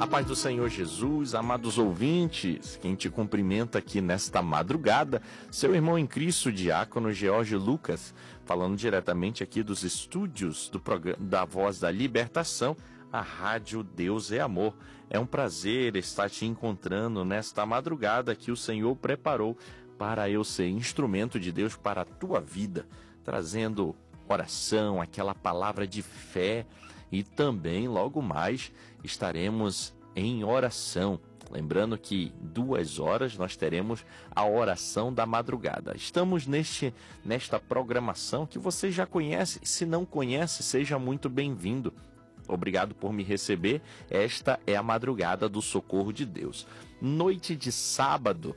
A paz do Senhor Jesus, amados ouvintes, quem te cumprimenta aqui nesta madrugada, seu irmão em Cristo, diácono George Lucas, falando diretamente aqui dos estúdios do programa da Voz da Libertação, a Rádio Deus é Amor. É um prazer estar te encontrando nesta madrugada que o Senhor preparou para eu ser instrumento de Deus para a tua vida, trazendo oração, aquela palavra de fé. E também, logo mais, estaremos em oração. Lembrando que 2 horas nós teremos a oração da madrugada. Estamos nesta programação que você já conhece. Se não conhece, seja muito bem-vindo. Obrigado por me receber. Esta é a madrugada do socorro de Deus. Noite de sábado,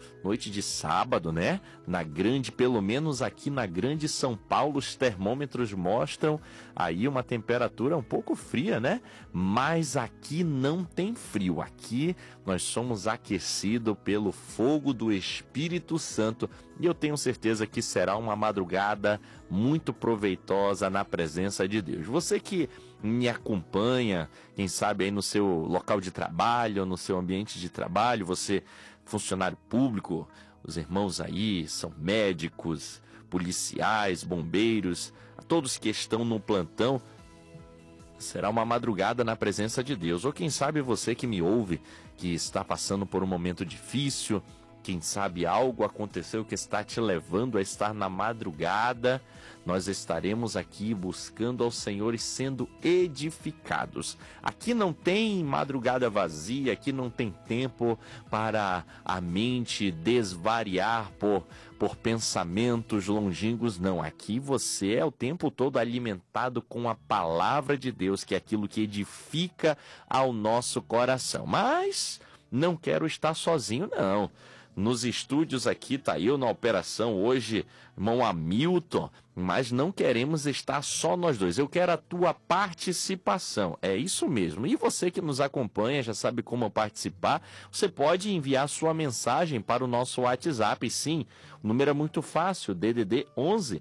né? Pelo menos aqui na grande São Paulo, os termômetros mostram aí uma temperatura um pouco fria, né? Mas aqui não tem frio. Aqui nós somos aquecidos pelo fogo do Espírito Santo. E eu tenho certeza que será uma madrugada muito proveitosa na presença de Deus. Você que me acompanha, quem sabe aí no seu local de trabalho, no seu ambiente de trabalho, você funcionário público, os irmãos aí são médicos, policiais, bombeiros, a todos que estão no plantão, será uma madrugada na presença de Deus. Ou quem sabe você que me ouve, que está passando por um momento difícil, quem sabe algo aconteceu que está te levando a estar na madrugada, nós estaremos aqui buscando ao Senhor e sendo edificados. Aqui não tem madrugada vazia, aqui não tem tempo para a mente desvariar por pensamentos longínquos, não. Aqui você é o tempo todo alimentado com a palavra de Deus, que é aquilo que edifica ao nosso coração. Mas não quero estar sozinho, não. Nos estúdios aqui, tá eu na operação hoje, irmão Hamilton, mas não queremos estar só nós dois. Eu quero a tua participação. É isso mesmo. E você que nos acompanha, já sabe como participar. Você pode enviar sua mensagem para o nosso WhatsApp. Sim, o número é muito fácil, DDD 11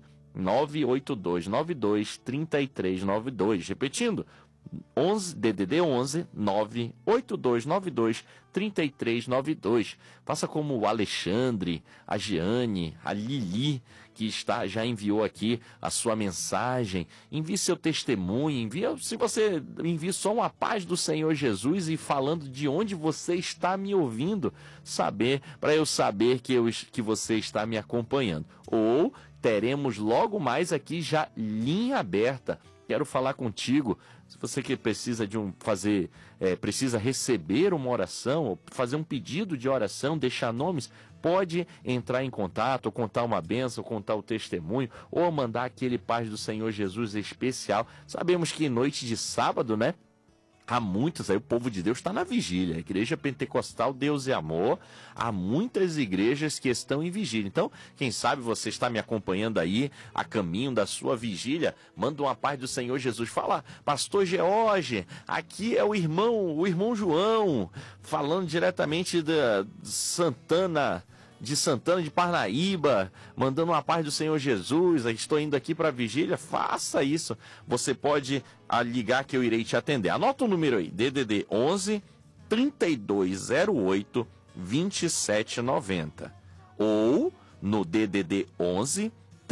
98292 3392. Repetindo, DDD 11 98292 3392. Faça como o Alexandre, a Giane, a Lili, que já enviou aqui a sua mensagem. Envie seu testemunho, se você envie só uma paz do Senhor Jesus e falando de onde você está me ouvindo, para eu saber que você está me acompanhando. Ou teremos logo mais aqui já linha aberta. Quero falar contigo. Se você que precisa precisa receber uma oração, ou fazer um pedido de oração, deixar nomes, pode entrar em contato, ou contar uma bênção, contar o testemunho, ou mandar aquele paz do Senhor Jesus especial. Sabemos que noite de sábado, né? Há muitos, aí o povo de Deus está na vigília. A Igreja Pentecostal Deus é Amor. Há muitas igrejas que estão em vigília. Então, quem sabe você está me acompanhando aí a caminho da sua vigília. Manda uma paz do Senhor Jesus. Fala, Pastor George, aqui é o irmão João, falando diretamente de Santana de Parnaíba, mandando uma paz do Senhor Jesus. Estou indo aqui para a vigília. Faça isso. Você pode ligar que eu irei te atender. Anota o número aí, DDD 11 3208 2790, ou no DDD 11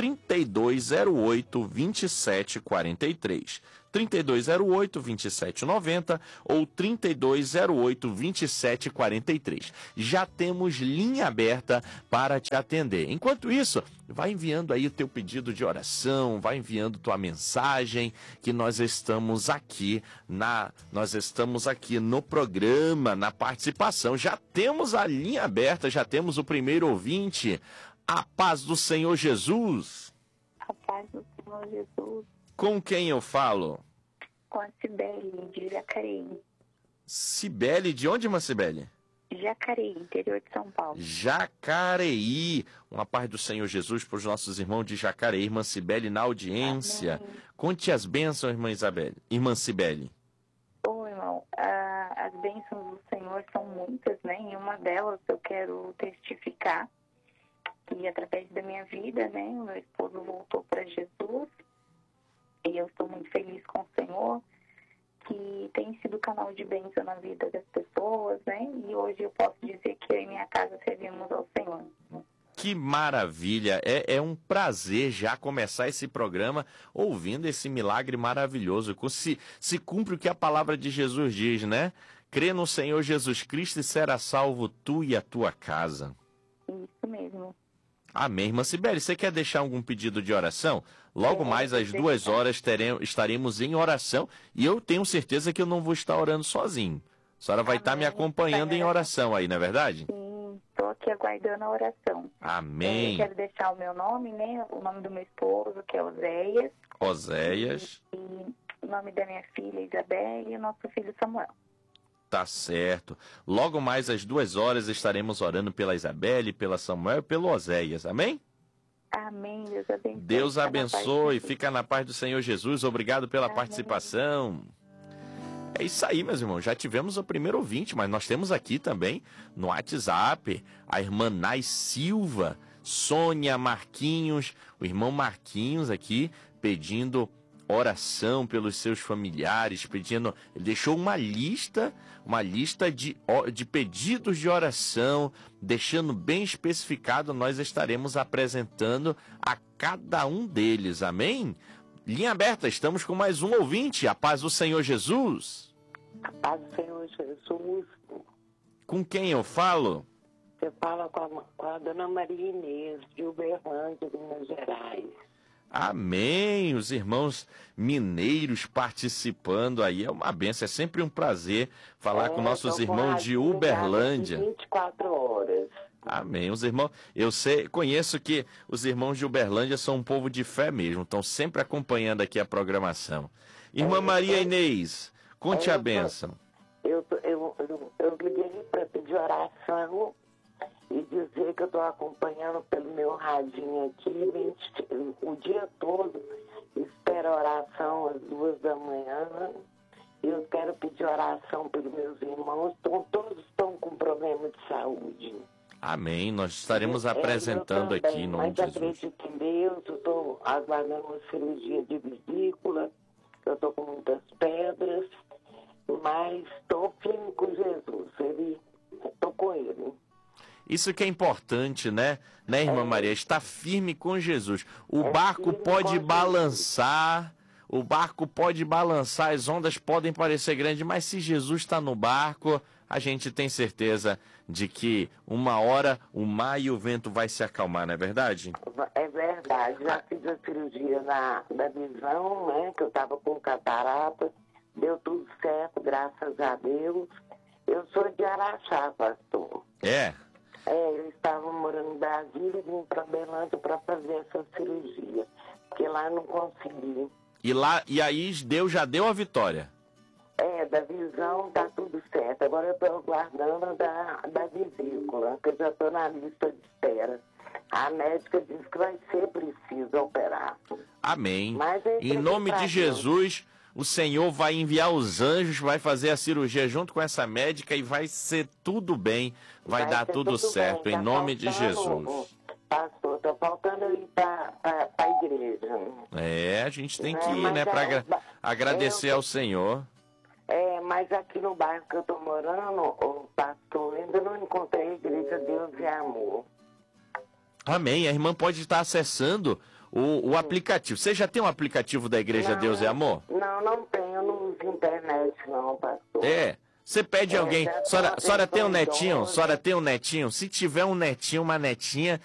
3208 2743, 3208 2790 ou 3208 2743. Já temos linha aberta para te atender. Enquanto isso, vai enviando aí o teu pedido de oração, vai enviando tua mensagem, que nós estamos aqui no programa, na participação. Já temos a linha aberta, já temos o primeiro ouvinte. A paz do Senhor Jesus. A paz do Senhor Jesus. Com quem eu falo? Com a Cibele, de Jacareí. Cibele, de onde, irmã Cibele? Jacareí, interior de São Paulo. Jacareí. Uma paz do Senhor Jesus para os nossos irmãos de Jacareí. Irmã Cibele, na audiência. Amém. Conte as bênçãos, irmã Cibele. Bom, irmão, as bênçãos do Senhor são muitas, né? Em uma delas eu quero testificar que através da minha vida, né, o meu esposo voltou para Jesus e eu estou muito feliz com o Senhor, que tem sido canal de bênção na vida das pessoas, né? E hoje eu posso dizer que eu e minha casa servimos ao Senhor. Que maravilha! É um prazer já começar esse programa ouvindo esse milagre maravilhoso. Se cumpre o que a palavra de Jesus diz, né? Crê no Senhor Jesus Cristo e será salvo tu e a tua casa. Isso mesmo. Amém. Irmã Cibele, você quer deixar algum pedido de oração? Logo mais às 2 horas estaremos em oração e eu tenho certeza que eu não vou estar orando sozinho. A senhora vai estar me acompanhando em oração aí, não é verdade? Sim, estou aqui aguardando a oração. Amém. Eu quero deixar o meu nome, né? O nome do meu esposo, que é Oséias. Oséias. E o nome da minha filha, Isabel, e o nosso filho Samuel. Tá certo. Logo mais às 2 horas estaremos orando pela Isabelle, pela Samuel e pelo Oséias. Amém? Amém. Deus abençoe. Deus abençoe. Fica na paz do Senhor Jesus. Obrigado pela participação. É isso aí, meus irmãos. Já tivemos o primeiro ouvinte, mas nós temos aqui também no WhatsApp a irmã Nai Silva, Sônia Marquinhos, o irmão Marquinhos aqui pedindo oração pelos seus familiares, ele deixou uma lista de pedidos de oração, deixando bem especificado, nós estaremos apresentando a cada um deles, amém? Linha aberta, estamos com mais um ouvinte, a paz do Senhor Jesus. A paz do Senhor Jesus. Com quem eu falo? Você fala com a dona Maria Inês, de Uberlândia, de Minas Gerais. Amém, os irmãos mineiros participando aí, é uma benção, é sempre um prazer falar com nossos irmãos de Uberlândia. 24 horas. Amém, os irmãos, conheço que os irmãos de Uberlândia são um povo de fé mesmo, estão sempre acompanhando aqui a programação. Irmã Maria Inês, conte a bênção. Eu liguei para pedir oração e dizer que eu estou acompanhando pelo meu radinho aqui o dia todo, espero oração às 2 da manhã. Eu quero pedir oração pelos meus irmãos, todos estão com problema de saúde. Amém, nós estaremos apresentando aqui em nome de Jesus. Mas acredito em Deus, eu estou aguardando uma cirurgia de vesícula, eu estou com muitas pedras, mas estou firme com Jesus, estou com Ele. Isso que é importante, né, irmã Maria? Está firme com Jesus. O barco pode balançar, as ondas podem parecer grandes, mas se Jesus está no barco, a gente tem certeza de que uma hora o mar e o vento vai se acalmar, não é verdade? É verdade. Já fiz a cirurgia da visão, né, que eu estava com catarata. Deu tudo certo, graças a Deus. Eu sou de Araxá, pastor. Eu estava morando em Brasília e vim para Belândia para fazer essa cirurgia, porque lá não consegui. E aí Deus já deu a vitória? Da visão tá tudo certo. Agora eu estou aguardando da vesícula, que eu já estou na lista de espera. A médica disse que vai ser preciso operar. Amém. Em nome de Jesus, o Senhor vai enviar os anjos, vai fazer a cirurgia junto com essa médica e vai ser tudo bem, vai dar tudo certo, em nome de Jesus. Pastor, tá faltando eu ir para a igreja. A gente tem que ir, né, para agradecer ao Senhor. Mas aqui no bairro que eu tô morando, pastor, ainda não encontrei a igreja Deus e Amor. Amém, a irmã pode estar acessando o aplicativo. Você já tem um aplicativo da igreja Deus e Amor? Não tenho, eu não uso internet não, pastor. Você pede alguém, senhora tem um netinho? Senhora tem um netinho? Se tiver um netinho, uma netinha,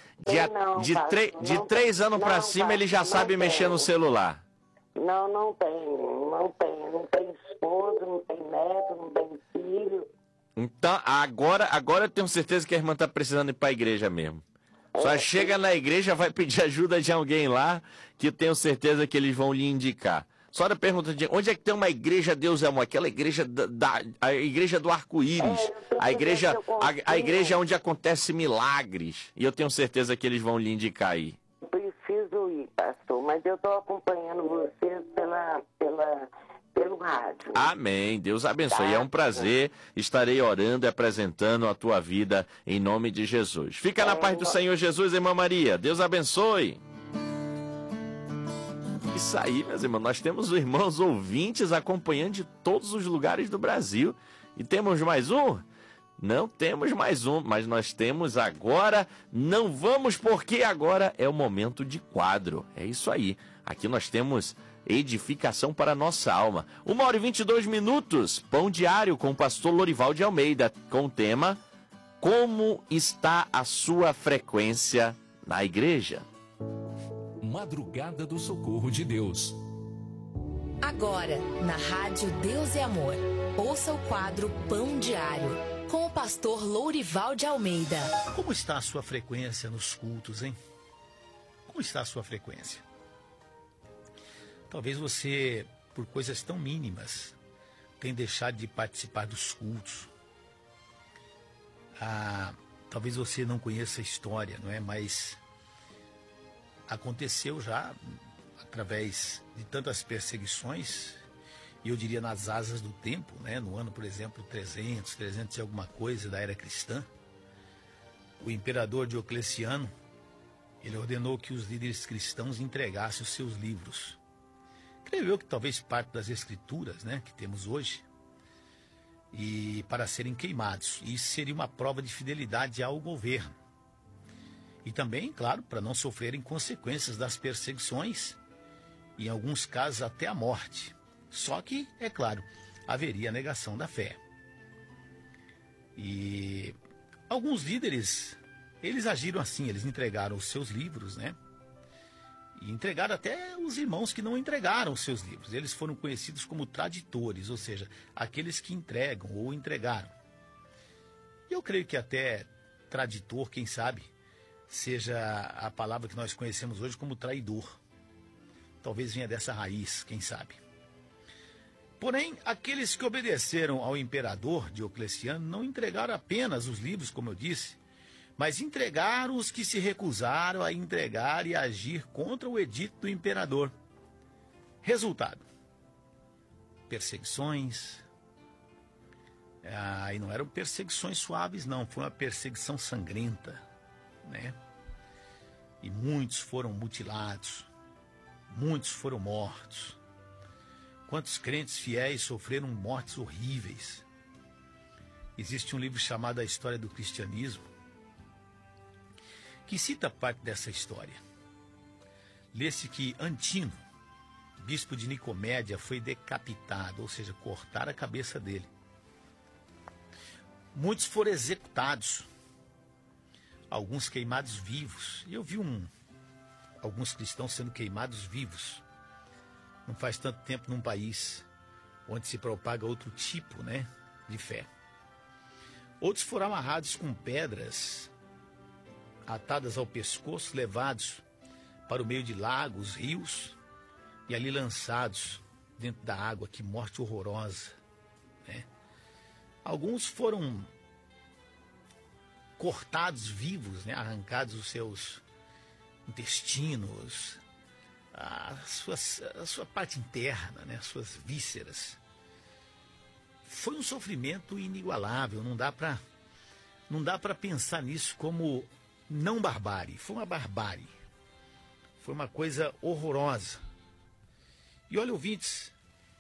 de 3 anos para cima, ele já sabe mexer no celular. Não tem esposa, não tem neto, não tem filho. Então, agora eu tenho certeza que a irmã está precisando ir para a igreja mesmo. Só chega na igreja, vai pedir ajuda de alguém lá, que eu tenho certeza que eles vão lhe indicar. Só a pergunta de onde é que tem uma igreja Deus e Amor? Aquela igreja a igreja do arco-íris, a igreja onde acontece milagres. E eu tenho certeza que eles vão lhe indicar aí. Preciso ir, pastor, mas eu estou acompanhando vocês pelo rádio. Amém. Deus abençoe. É um prazer. Estarei orando e apresentando a tua vida em nome de Jesus. Fica na paz do Senhor Jesus, irmã Maria. Deus abençoe. Isso aí, meus irmãos. Nós temos irmãos ouvintes acompanhando de todos os lugares do Brasil. E temos mais um? Não temos mais um, mas nós temos agora. Não vamos porque agora é o momento de quadro. É isso aí. Aqui nós temos edificação para a nossa alma. 1h22, Pão Diário com o pastor Lorival de Almeida, com o tema: como está a sua frequência na igreja? Madrugada do Socorro de Deus. Agora, na Rádio Deus e Amor, ouça o quadro Pão Diário, com o pastor Lourival de Almeida. Como está a sua frequência nos cultos, hein? Como está a sua frequência? Talvez você, por coisas tão mínimas, tenha deixado de participar dos cultos. Talvez você não conheça a história, não é? Mas aconteceu já através de tantas perseguições, e eu diria nas asas do tempo, né? No ano, por exemplo, 300 e alguma coisa da era cristã, o imperador Diocleciano, ele ordenou que os líderes cristãos entregassem os seus livros. Creio eu que talvez parte das escrituras, né, que temos hoje, e para serem queimados. E isso seria uma prova de fidelidade ao governo. E também, claro, para não sofrerem consequências das perseguições, e em alguns casos até a morte. Só que, é claro, haveria a negação da fé. E alguns líderes, eles agiram assim, eles entregaram os seus livros, né? E entregaram até os irmãos que não entregaram os seus livros. Eles foram conhecidos como traditores, ou seja, aqueles que entregam ou entregaram. E eu creio que até traditor, quem sabe, seja a palavra que nós conhecemos hoje como traidor. Talvez venha dessa raiz, quem sabe. Porém, aqueles que obedeceram ao imperador Diocleciano não entregaram apenas os livros, como eu disse, mas entregaram os que se recusaram a entregar e agir contra o edito do imperador. Resultado: perseguições. E não eram perseguições suaves, não. Foi uma perseguição sangrenta, né? E muitos foram mutilados. Muitos foram mortos. Quantos crentes fiéis sofreram mortes horríveis. Existe um livro chamado A História do Cristianismo, que cita parte dessa história. Lê-se que Antino, bispo de Nicomédia, foi decapitado, ou seja, cortaram a cabeça dele. Muitos foram executados, alguns queimados vivos. E eu vi alguns cristãos sendo queimados vivos. Não faz tanto tempo num país onde se propaga outro tipo, né, de fé. Outros foram amarrados com pedras, atadas ao pescoço, levados para o meio de lagos, rios, e ali lançados dentro da água. Que morte horrorosa, né? Alguns foram cortados vivos, né? Arrancados os seus intestinos, a sua parte interna, né? As suas vísceras. Foi um sofrimento inigualável. Não dá para pensar nisso como não barbárie. Foi uma barbárie. Foi uma coisa horrorosa. E olha, ouvintes,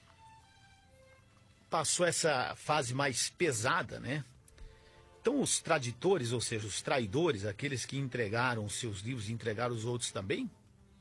passou essa fase mais pesada, né? Então os traditores, ou seja, os traidores, aqueles que entregaram os seus livros e entregaram os outros também,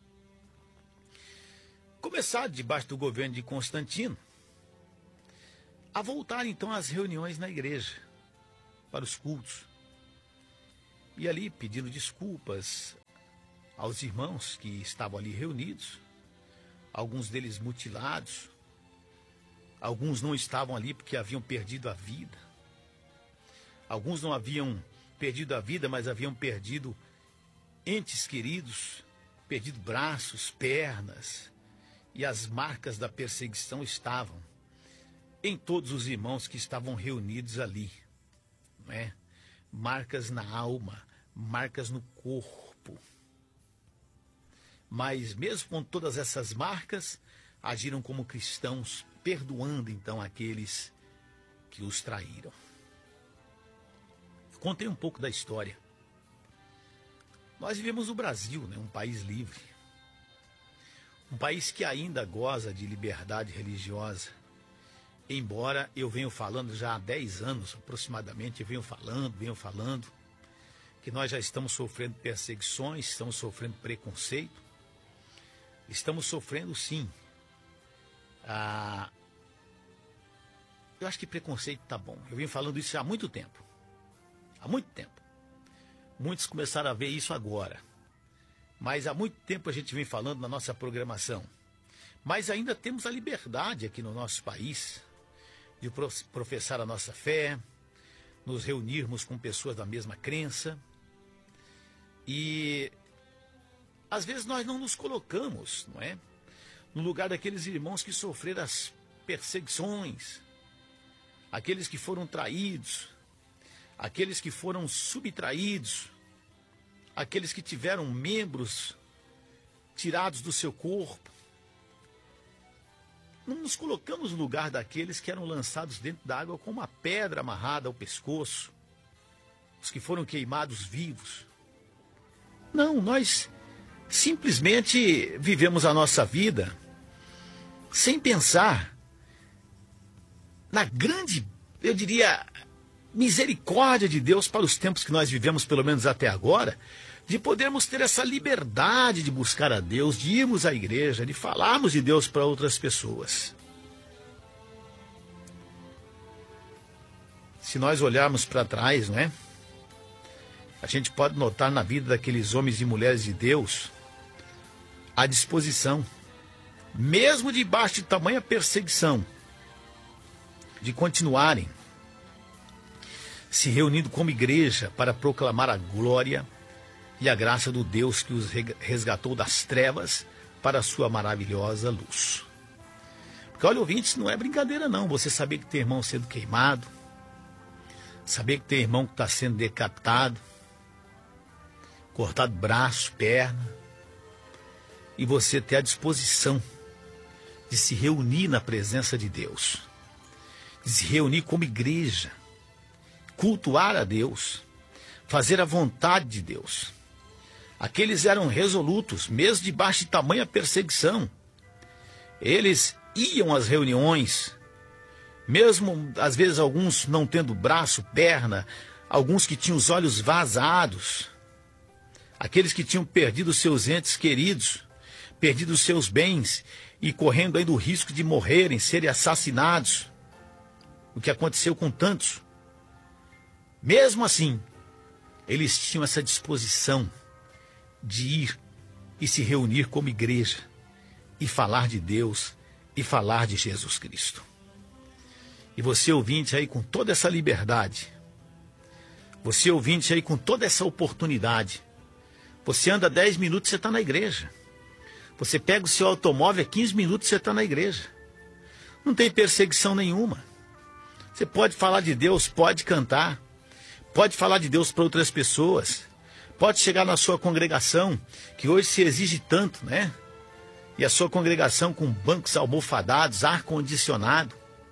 começaram, debaixo do governo de Constantino, a voltar então às reuniões na igreja, para os cultos. E ali pedindo desculpas aos irmãos que estavam ali reunidos, alguns deles mutilados, alguns não estavam ali porque haviam perdido a vida. Alguns não haviam perdido a vida, mas haviam perdido entes queridos, perdido braços, pernas, e as marcas da perseguição estavam em todos os irmãos que estavam reunidos ali, não é? Marcas na alma, marcas no corpo. Mas mesmo com todas essas marcas, agiram como cristãos, perdoando então aqueles que os traíram. Contei um pouco da história. Nós vivemos no Brasil, né, um país livre. Um país que ainda goza de liberdade religiosa, embora eu venho falando já há 10 anos aproximadamente, eu venho falando, que nós já estamos sofrendo perseguições, estamos sofrendo preconceito, estamos sofrendo sim. Eu acho que preconceito tá bom. Eu venho falando isso há muito tempo. Há muito tempo. Muitos começaram a ver isso agora. Mas há muito tempo a gente vem falando na nossa programação. Mas ainda temos a liberdade aqui no nosso país de professar a nossa fé, nos reunirmos com pessoas da mesma crença. E às vezes nós não nos colocamos, não é? No lugar daqueles irmãos que sofreram as perseguições, aqueles que foram traídos, aqueles que foram subtraídos, aqueles que tiveram membros tirados do seu corpo. Não nos colocamos no lugar daqueles que eram lançados dentro da água com uma pedra amarrada ao pescoço, os que foram queimados vivos. Não, nós simplesmente vivemos a nossa vida sem pensar na grande, eu diria, misericórdia de Deus para os tempos que nós vivemos, pelo menos até agora, de podermos ter essa liberdade de buscar a Deus, de irmos à igreja, de falarmos de Deus para outras pessoas. Se nós olharmos para trás, não é? A gente pode notar na vida daqueles homens e mulheres de Deus a disposição, mesmo debaixo de tamanha perseguição, de continuarem se reunindo como igreja para proclamar a glória e a graça do Deus que os resgatou das trevas para a sua maravilhosa luz. Porque olha, ouvintes, não é brincadeira não, você saber que tem irmão sendo queimado, saber que tem irmão que está sendo decapitado, cortado braço, perna, e você ter a disposição de se reunir na presença de Deus, de se reunir como igreja, cultuar a Deus, fazer a vontade de Deus. Aqueles eram resolutos, mesmo debaixo de tamanha perseguição. Eles iam às reuniões, mesmo às vezes alguns não tendo braço, perna, alguns que tinham os olhos vazados, aqueles que tinham perdido seus entes queridos, perdido seus bens e correndo ainda o risco de morrerem, serem assassinados, o que aconteceu com tantos. Mesmo assim, eles tinham essa disposição de ir e se reunir como igreja e falar de Deus e falar de Jesus Cristo. E você ouvinte aí com toda essa liberdade, você ouvinte aí com toda essa oportunidade, você anda 10 minutos, você está na igreja. Você pega o seu automóvel, 15 minutos, você está na igreja. Não tem perseguição nenhuma. Você pode falar de Deus, pode cantar, pode falar de Deus para outras pessoas, pode chegar na sua congregação, que hoje se exige tanto, né? E a sua congregação com bancos almofadados, ar-condicionado,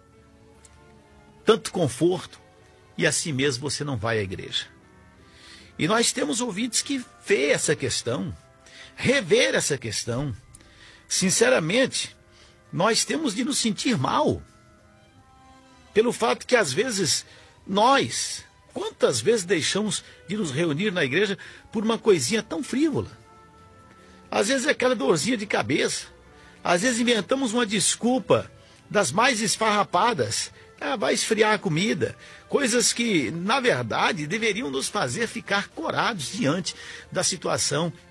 tanto conforto, e assim mesmo você não vai à igreja. E nós temos ouvintes que vê essa questão, rever essa questão. Sinceramente, nós temos de nos sentir mal, pelo fato que às vezes nós, quantas vezes deixamos de nos reunir na igreja por uma coisinha tão frívola? Às vezes é aquela dorzinha de cabeça, às vezes inventamos uma desculpa das mais esfarrapadas, vai esfriar a comida, coisas que, na verdade, deveriam nos fazer ficar corados diante da situação